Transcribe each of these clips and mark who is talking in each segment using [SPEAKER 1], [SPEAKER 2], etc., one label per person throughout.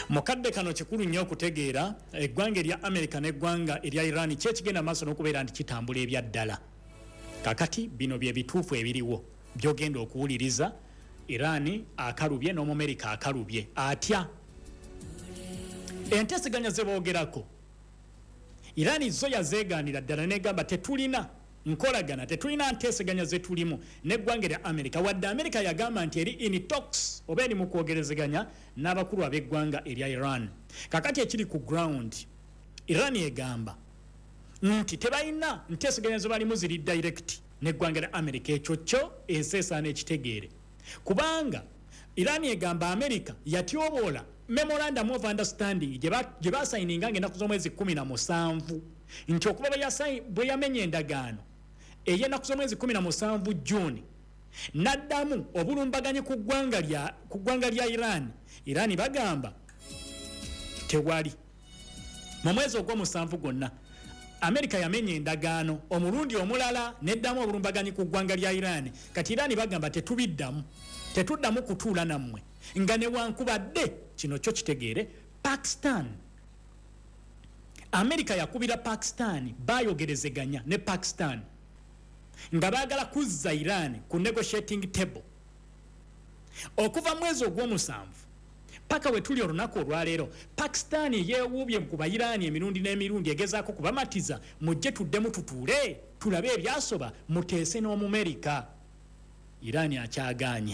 [SPEAKER 1] Mukadde kano kikulu nnyo okutegeera eggwanga erya America n'eggwanga erya Iran kyekigenda maaso n'okubeera nti kitambula ebya ddala. Kakati bino bye bituufu ebiriwo byogenda okuwuliriza. Iran akalubye n'Omumerika akalubye atya. Enteeseganya ze boogerako Iran zo yazeegaanira ddala n'egamba tetulina nkolagana, tetulina nteeseganya ze tulimu n'eggwanga erya America. Wadde America yagamba nti eri in talks oba eri mu kwogerezeganya n'abakulu ab'eggwanga erya Iran. Kakati ekiri ku ground Iran egamba nti tebalina nteeseganya ze balimu ziri direct n'eggwanga erya America. Ekyo kyo enseesaana ekitegeere kubanga Iran egamba America yatyoboola memorandum of understanding gye basayininga ng'ennaku z'omwezi 17 nti okuba bwe yamenya endagaano ey'ennaku z'omwezi 17 June n'addamu obulumbaganyi ku ggwanga lya Iran bagamba tewali mu mwezi ogw'omusanvu gwonna America yamenya endagaano omulundi omulala n'eddamu obulumbaganyi ku ggwanga lya Iran. Kati Iran bagamba tetuddamu kutuula nammwe nga newankubadde kino kyo kitegeere Pakistan. America yakubira Pakistan bayogerezeganya ne Pakistan nga baagala kuzza Iran ku negotiating table okuva mwezi ogw'omusanvu paka we tuli olunaku olwaleero. Pakistan yeewuubye ku Bayirani emirundi n'emirundi egezaako kubamatiza mujje tuddemu tutuule tulabe ebyasoba muteese n'Omumerika. Iran akyagaanye.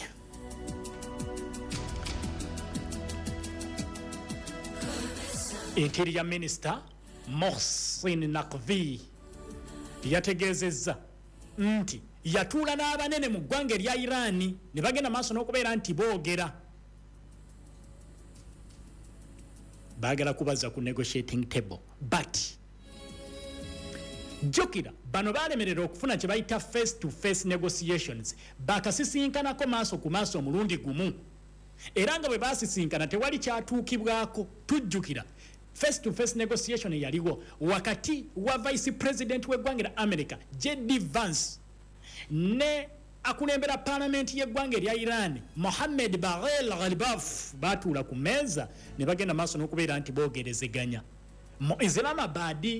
[SPEAKER 1] Interior Minister Mohsin Naqvi yategeezezza nti yatuula n'abanene mu ggwanga erya Iran ne bagenda maaso n'okubeera nti boogera baagala kubaza ku negotiating table but jjukira bano baalemerera okufuna kye bayita face to face negotiations bakasisinkanako maaso ku maaso omulundi gumu era nga bwe baasisinkana tewali kyatuukibwako. Tujjukira face to face negotiation yaliwo wakati wa vice president w'eggwanga erya America J.D. Vance ne akulembera parliament y'eggwanga erya Iran Mohammed Baghel Ghalibaf batuula ku meeza ne bagenda maaso n'okubeera nti boogerezeganya mu Islamabad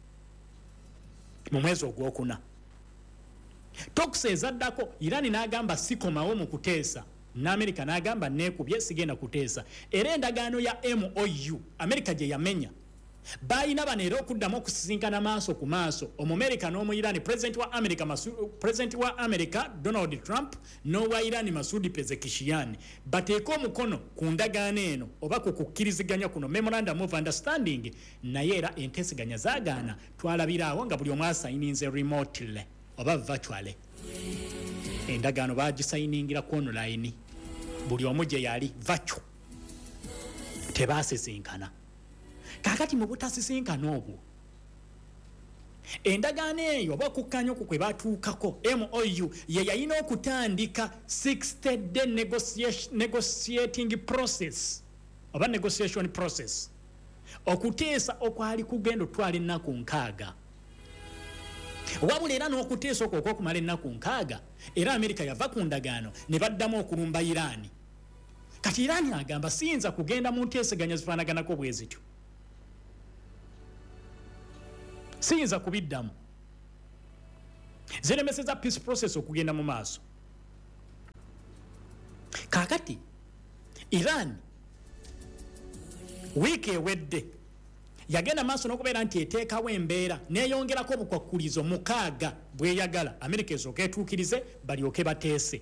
[SPEAKER 1] mu mwezi ogwokuna. Talks ezaddako Iran n'agamba sikomawo mu kuteesa n'Amerika n'agamba neekubye sigenda kuteesa. Era endagaano ya MOU Amerika gye yamenya bayina bano era okuddamu okusisinkana maaso ku maaso Omumerika n'Omu Iran. President wa America Donald Trump n'owa Iran Masoud Pezeshkian bateeka omukono ku ndagaano eno oba ku kukkiriziganya kuno memorandum of understanding. Naye era enteeseganya zaagaana twalabiraawo nga buli omu asayininze remotely oba virtually. Endagaano baagisayiningira ku online buli omu gye yali virtual tebaasisinkana. Kakati mu butasisinkana obwo endagaano eyo oba okukkanya okwo kwe batuukako MOU ye yalina okutandika 60-day negotiating process oba negotiation process okuteesa okwali kugenda otwala ennaku 6 wabula era n'okuteesa okwo okwokumala ennaku 6 era Amerika yava ku ndagaano ne baddamu okulumba Iran. Kati Iran agamba siyinza kugenda mu nteeseganya zifaanaganako bwe zityo, siyinza kubiddamu, ziremeseza peace process okugenda mu maaso. Kakati Iran wiiki ewedde yagenda maaso n'okubeera nti eteekawo embeera neeyongerako obukwakkulizo 6 bweyagala Amerika esooka etuukirize balyoke bateese.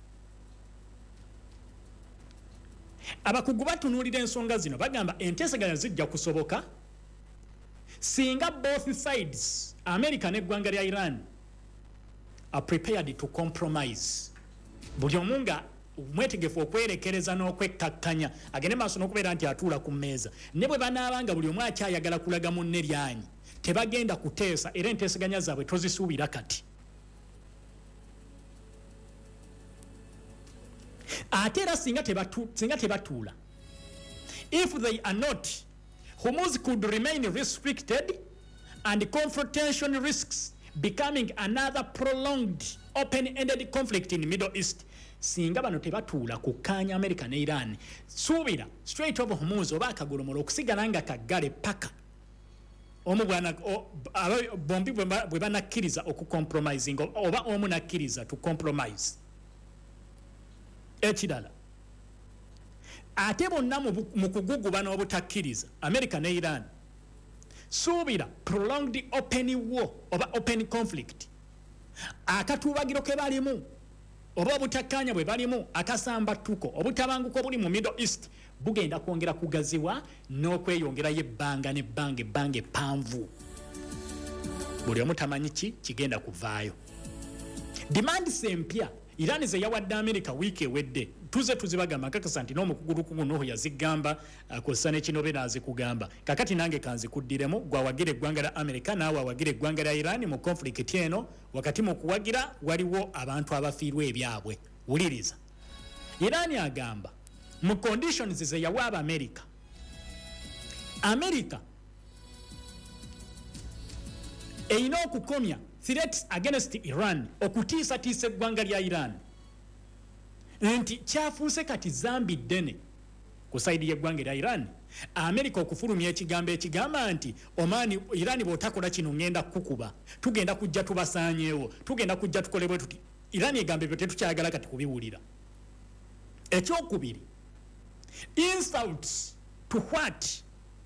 [SPEAKER 1] Abakugu batunuulira ensonga zino bagamba enteeseganya zijja kusoboka singa both sides America n'eggwanga lya Iran are prepared to compromise. Buli omu nga mwetegefu okwerekereza n'okwekkakkanya agende maaso n'okubeera nti atuula ku mmeeza. Ne bwe banaabanga buli omu akyayagala kulaga munne lyanyi tebagenda kuteesa era enteeseganya zaabwe tozisuubira kati. Ate era singa tebatuula, if they are not, Hormuz could remain restricted and confrontation risks becoming another prolonged open-ended conflict in the Middle East. singa bano tebatuula kukkaanya America ne Iran suubira Strait of Hormuz oba akagolomola okusigala nga kaggale paka omu bombi bwe banakkiriza okucompromising oba omu nakkiriza to compromise. Ekirala ate bonna mu kuguguba n'obutakkiriza America ne Iran suubira prolonged open war oba open conflict akatuubagiro ke balimu oba obutakkaanya bwe balimu akasambattuko obutabanguko buli mu Middle East bugenda kwongera kugaziwa n'okweyongerayo ebbanga n'ebbanga eppanvu buli omu tamanyi kigenda kuvaayo. Demands empya Iran ze yawadde America wiiki ewedde tuze tuzibagamba kakasa nti n'omukugulukugu n'oho yazigamba akosa n'ekinobe n'azikugamba kakati nange kanzikuddiremu gwawagira eggwanga lya America naawe awagira eggwanga lya Iran mu conflict eno wakati mu kuwagira waliwo abantu abafiirwa ebyabwe. Wuliriza Iran agamba mu conditions ze yawa America eyina okukomya threats against Iran okutiisatiisa eggwanga lya Iran nti kyafuuse kati zambi ddene ku saidi y'eggwanga lya Iran America okufulumya ekigambo ekigamba nti Omani Iran bw'otakola kino ngenda kukuba tugenda kujja tubasaanyeewo tugenda kujja tukolebwe tuti Iran egamba ebyo tetukyagala kati kubiwulira. Ekyokubiri insults to what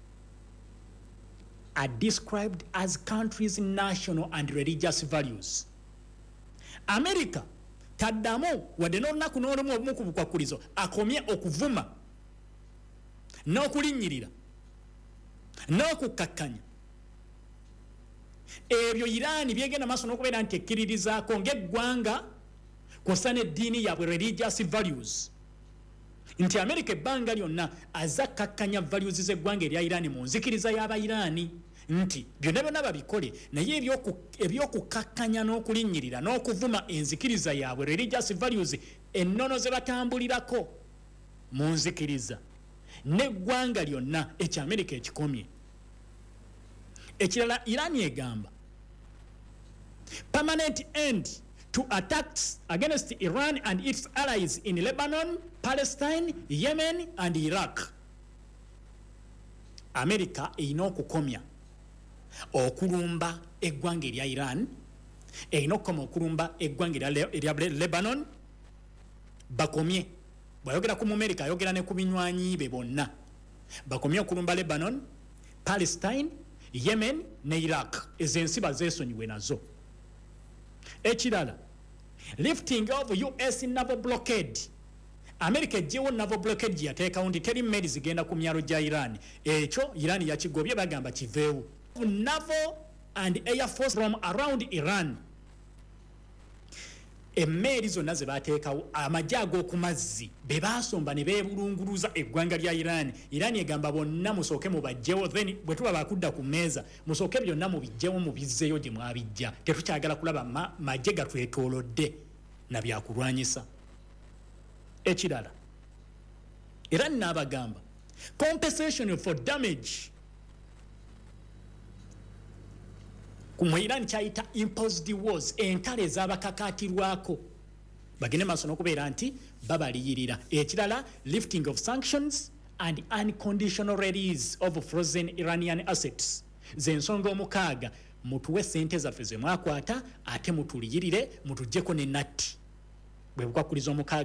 [SPEAKER 1] are described as countries' national and religious values. America taddamu wadde n'olunaku n'olumu obumu ku bukwakkulizo akomye okuvuma n'okulinnyirira n'okukkakkanya ebyo Iran byegenda maaso n'okubeera nti ekkiririzaako ng'eggwanga kw'ossa n'eddiini yaabwe religious values nti America ebbanga lyonna azakkakkanya values z'eggwanga erya Iran mu nzikiriza y'Abayiraani nti byonna babikole naye ebyokukkakkanya n'okulinnyirira n'okuvuma enzikiriza yaabwe religious values ennono ze batambulirako mu nzikiriza n'eggwanga lyonna ekya America ekikomye. Ekirala Iran egamba permanent end to attacks against Iran and its allies in Lebanon, Palestine, Yemen and Iraq. America eyina okukomya okulumba eggwanga erya Iran eyina okukoma okulumba eggwanga erya Lebanon bakomye bwayogera ku America ayogera ne ku binywanyi be bonna bakomye okulumba Lebanon, Palestine, Yemen ne Iraq ezensi bazeesonyiwe nazo. Ekirala lifting of US naval blockade America ejjewo naval blockade gye yateekawo nti teri mmeri zigenda ku myalo gya Iran ekyo Iran yakigobye bagamba kiveewo. Naval and air force from around Iran emmeri zonna ze bateekawo amagye ag'oku mazzi be baasomba ne beebulunguluza eggwanga lya Iran. Iran egamba bonna musooke mubajjewo then bwe tuba bakudda ku mmeeza musooke byonna mubijjewo mubizzeeyo gye mwabijja tetukyagala kulaba magye gatwetoolodde na byakulwanyisa. Ekirala Iran n'abagamba compensation for damage ku Iran kyayita imposed wars entalo ez'abakakaatirwako bagende maaso n'okubeera nti babaliyirira. Ekirala lifting of sanctions and unconditional release of frozen Iranian assets z'ensonga omukaaga mutuwe sente zaffe ze mwakwata ate mutuliyirire mutuggyeko ne natti bwe bukwakkuliza omukaaga